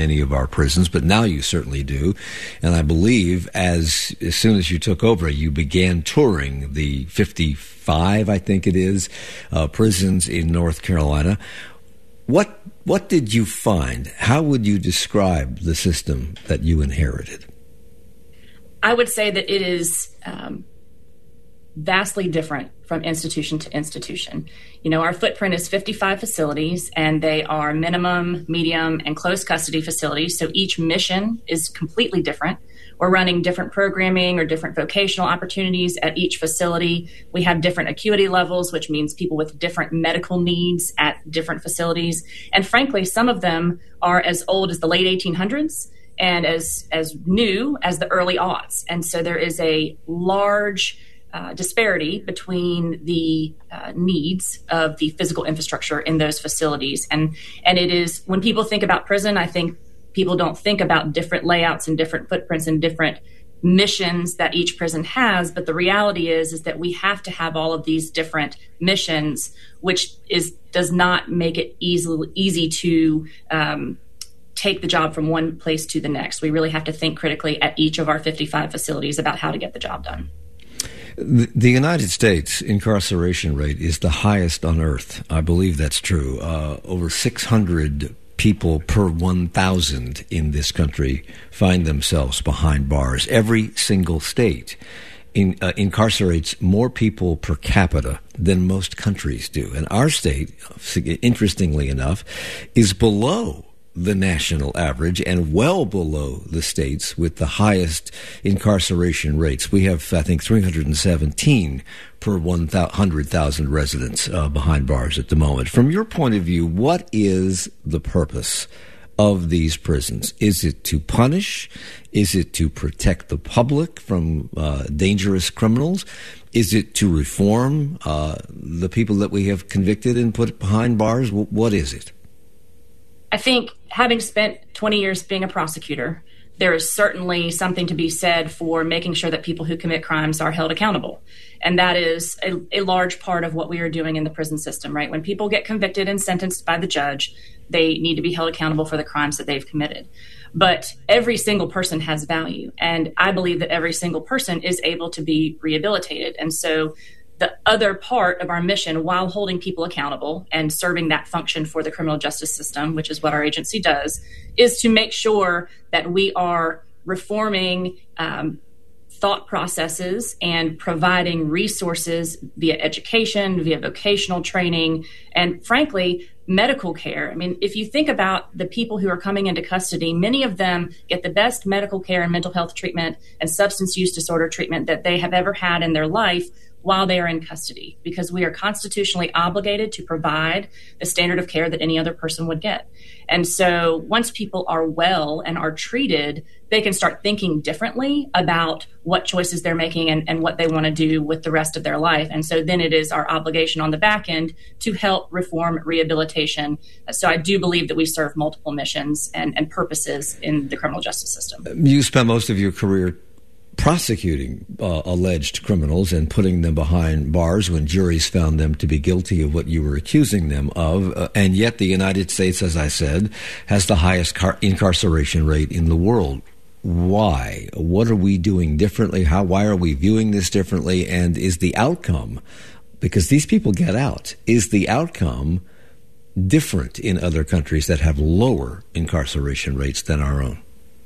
any of our prisons, but now you certainly do. And I believe as soon as you took over, you began touring the 55, I think it is, prisons in North Carolina. What did you find? How would you describe the system that you inherited? I would say that it is vastly different from institution to institution. You know, our footprint is 55 facilities, and they are minimum, medium, and close custody facilities. So each mission is completely different. We're running different programming or different vocational opportunities at each facility. We have different acuity levels, which means people with different medical needs at different facilities. And frankly, some of them are as old as the late 1800s and as new as the early aughts. And so there is a large disparity between the needs of the physical infrastructure in those facilities. And it is, when people think about prison, I think people don't think about different layouts and different footprints and different missions that each prison has. But the reality is that we have to have all of these different missions, which does not make it easy to take the job from one place to the next. We really have to think critically at each of our 55 facilities about how to get the job done. The United States incarceration rate is the highest on earth. I believe that's true. Over 600 people per 1,000 in this country find themselves behind bars. Every single state incarcerates more people per capita than most countries do. And our state, interestingly enough, is below the national average and well below the states with the highest incarceration rates. We have, I think, 317 per 100,000 residents behind bars at the moment. From your point of view, what is the purpose of these prisons? Is it to punish? Is it to protect the public from dangerous criminals? Is it to reform the people that we have convicted and put behind bars? What is it? I think, having spent 20 years being a prosecutor, there is certainly something to be said for making sure that people who commit crimes are held accountable. And that is a large part of what we are doing in the prison system, right? When people get convicted and sentenced by the judge, they need to be held accountable for the crimes that they've committed. But every single person has value. And I believe that every single person is able to be rehabilitated. And so the other part of our mission, while holding people accountable and serving that function for the criminal justice system, which is what our agency does, is to make sure that we are reforming thought processes and providing resources via education, via vocational training, and frankly, medical care. I mean, if you think about the people who are coming into custody, many of them get the best medical care and mental health treatment and substance use disorder treatment that they have ever had in their life while they are in custody, because we are constitutionally obligated to provide the standard of care that any other person would get. And so once people are well and are treated, they can start thinking differently about what choices they're making and what they want to do with the rest of their life. And so then it is our obligation on the back end to help reform rehabilitation. So I do believe that we serve multiple missions and purposes in the criminal justice system. You spent most of your career prosecuting alleged criminals and putting them behind bars when juries found them to be guilty of what you were accusing them of. And yet the United States, as I said, has the highest incarceration rate in the world. Why? What are we doing differently? Why are we viewing this differently? And is the outcome, because these people get out, is the outcome different in other countries that have lower incarceration rates than our own?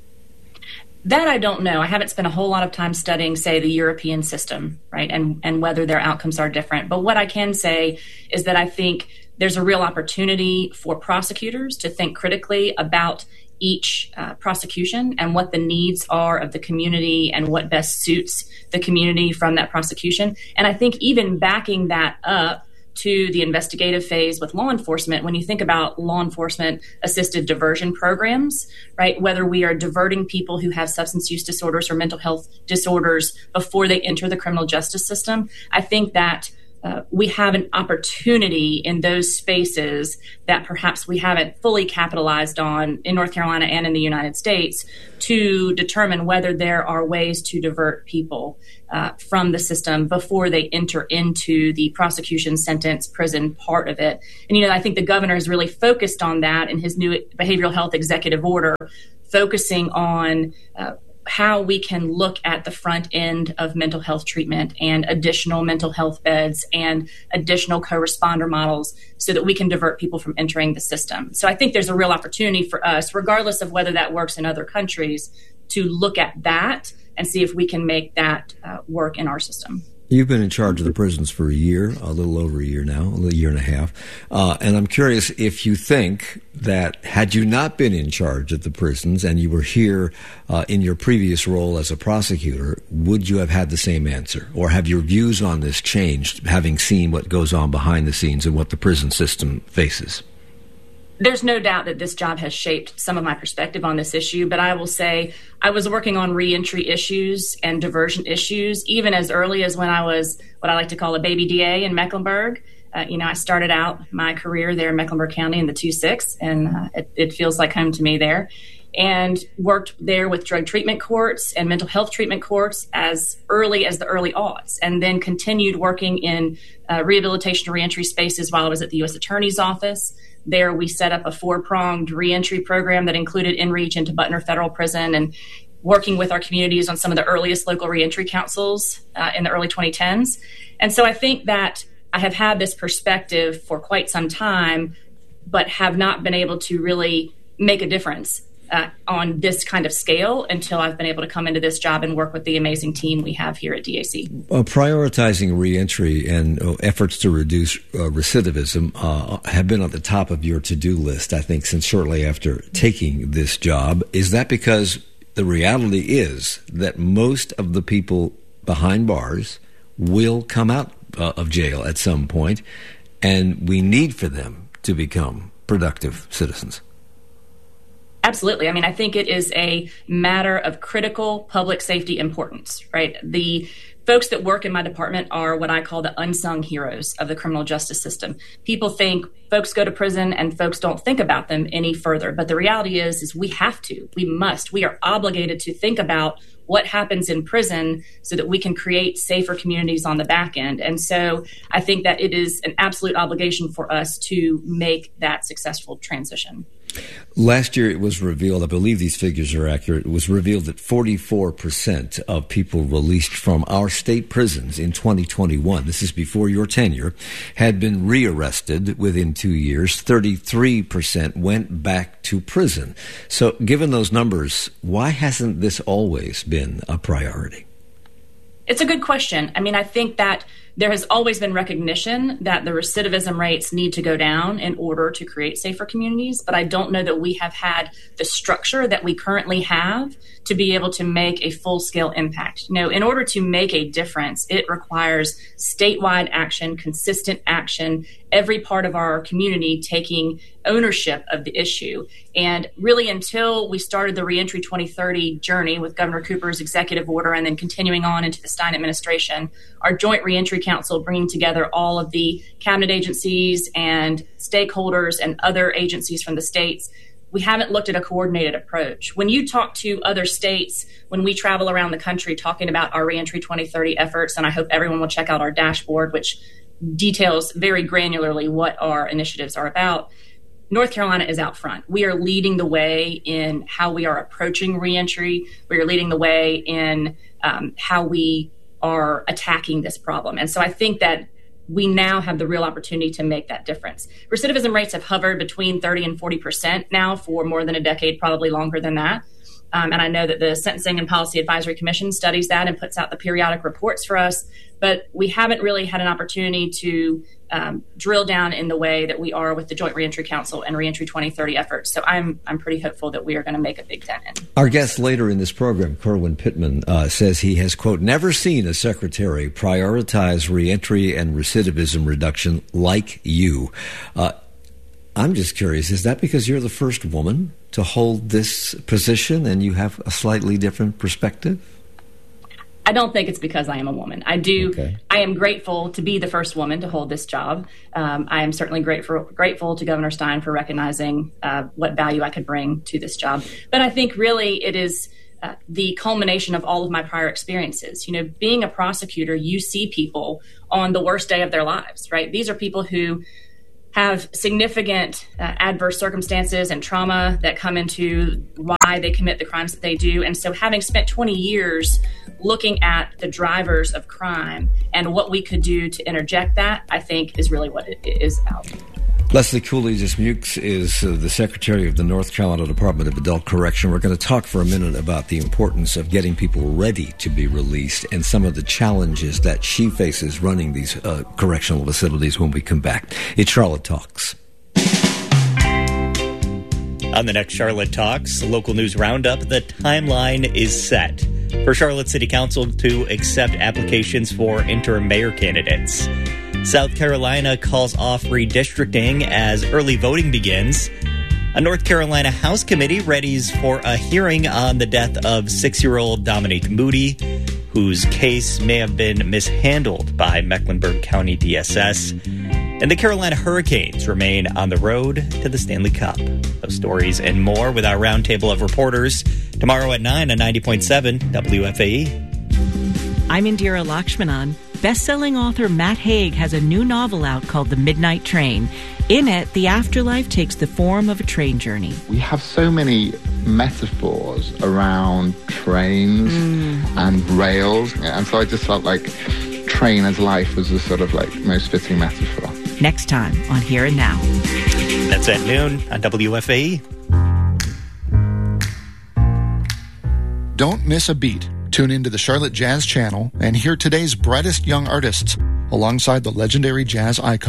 That I don't know. I haven't spent a whole lot of time studying, say, the European system, right, and whether their outcomes are different. But what I can say is that I think there's a real opportunity for prosecutors to think critically about each prosecution and what the needs are of the community and what best suits the community from that prosecution. And I think even backing that up to the investigative phase with law enforcement, when you think about law enforcement assisted diversion programs, right, whether we are diverting people who have substance use disorders or mental health disorders before they enter the criminal justice system, I think that we have an opportunity in those spaces that perhaps we haven't fully capitalized on in North Carolina and in the United States to determine whether there are ways to divert people from the system before they enter into the prosecution, sentence, prison part of it. And, I think the governor is really focused on that in his new behavioral health executive order, focusing on how we can look at the front end of mental health treatment and additional mental health beds and additional co-responder models so that we can divert people from entering the system. So I think there's a real opportunity for us, regardless of whether that works in other countries, to look at that and see if we can make that work in our system. You've been in charge of the prisons for a year, a little over a year now, a year and a half. And I'm curious if you think that had you not been in charge of the prisons and you were here in your previous role as a prosecutor, would you have had the same answer? Or have your views on this changed, having seen what goes on behind the scenes and what the prison system faces? There's no doubt that this job has shaped some of my perspective on this issue, but I will say I was working on reentry issues and diversion issues even as early as when I was what I like to call a baby DA in Mecklenburg. I started out my career there in Mecklenburg County in the 2-6, and it feels like home to me there, and worked there with drug treatment courts and mental health treatment courts as early as the early aughts, and then continued working in rehabilitation and reentry spaces while I was at the U.S. Attorney's Office. There, we set up a 4-pronged reentry program that included in-reach into Butner Federal Prison and working with our communities on some of the earliest local reentry councils in the early 2010s. And so I think that I have had this perspective for quite some time, but have not been able to really make a difference on this kind of scale until I've been able to come into this job and work with the amazing team we have here at DAC. Prioritizing reentry and efforts to reduce recidivism have been at the top of your to-do list, I think, since shortly after taking this job. Is that because the reality is that most of the people behind bars will come out of jail at some point, and we need for them to become productive citizens? Absolutely. I mean, I think it is a matter of critical public safety importance, right? The folks that work in my department are what I call the unsung heroes of the criminal justice system. People think folks go to prison and folks don't think about them any further. But the reality is we have to, we must, we are obligated to think about what happens in prison so that we can create safer communities on the back end. And so I think that it is an absolute obligation for us to make that successful transition. Last year, it was revealed, I believe these figures are accurate, it was revealed that 44% of people released from our state prisons in 2021, this is before your tenure, had been rearrested within 2 years. 33% went back to prison. So given those numbers, why hasn't this always been a priority? It's a good question. I mean, I think that there has always been recognition that the recidivism rates need to go down in order to create safer communities, but I don't know that we have had the structure that we currently have to be able to make a full-scale impact. In order to make a difference, it requires statewide action, consistent action, every part of our community taking ownership of the issue. And really, until we started the Reentry 2030 journey with Governor Cooper's executive order and then continuing on into the Stein administration, our Joint Reentry Council bringing together all of the cabinet agencies and stakeholders and other agencies from the states, we haven't looked at a coordinated approach. When you talk to other states, when we travel around the country talking about our Reentry 2030 efforts, and I hope everyone will check out our dashboard, which details very granularly what our initiatives are about, North Carolina is out front. We are leading the way in how we are approaching reentry. We are leading the way in how we are attacking this problem. And so I think that we now have the real opportunity to make that difference. Recidivism rates have hovered between 30 and 40% now for more than a decade, probably longer than that. And I know that the Sentencing and Policy Advisory Commission studies that and puts out the periodic reports for us, but we haven't really had an opportunity to drill down in the way that we are with the Joint Reentry Council and Reentry 2030 efforts. So I'm pretty hopeful that we are going to make a big dent in. Our guest later in this program, Kerwin Pittman, says he has, quote, never seen a secretary prioritize reentry and recidivism reduction like you. I'm just curious, is that because you're the first woman to hold this position and you have a slightly different perspective? I don't think it's because I am a woman. I am grateful to be the first woman to hold this job. I am certainly grateful to Governor Stein for recognizing what value I could bring to this job. But I think really it is the culmination of all of my prior experiences. You know, being a prosecutor, you see people on the worst day of their lives, right? These are people who have significant adverse circumstances and trauma that come into why they commit the crimes that they do. And so having spent 20 years looking at the drivers of crime and what we could do to interject that, I think is really what it is about. Leslie Cooley-Dismukes is the Secretary of the North Carolina Department of Adult Correction. We're going to talk for a minute about the importance of getting people ready to be released and some of the challenges that she faces running these correctional facilities when we come back. It's Charlotte Talks. On the next Charlotte Talks, local news roundup, the timeline is set for Charlotte City Council to accept applications for interim mayor candidates. South Carolina calls off redistricting as early voting begins. A North Carolina House committee readies for a hearing on the death of 6-year-old Dominique Moody, whose case may have been mishandled by Mecklenburg County DSS. And the Carolina Hurricanes remain on the road to the Stanley Cup. Those stories and more with our roundtable of reporters tomorrow at 9 on 90.7 WFAE. I'm Indira Lakshmanan. Best-selling author Matt Haig has a new novel out called The Midnight Train. In it, the afterlife takes the form of a train journey. We have so many metaphors around trains and rails, and so I just felt like train as life was the sort of like most fitting metaphor. Next time on Here and Now. That's at noon on WFAE. Don't miss a beat. Tune into the Charlotte Jazz Channel and hear today's brightest young artists alongside the legendary jazz icon